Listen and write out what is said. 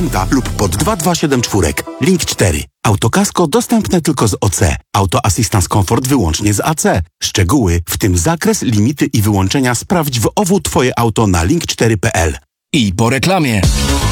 lub pod 2274. Link 4. Autokasko dostępne tylko z OC. Auto Assistance Comfort wyłącznie z AC. Szczegóły, w tym zakres, limity i wyłączenia sprawdź w OWU Twoje auto na link4.pl. I po reklamie.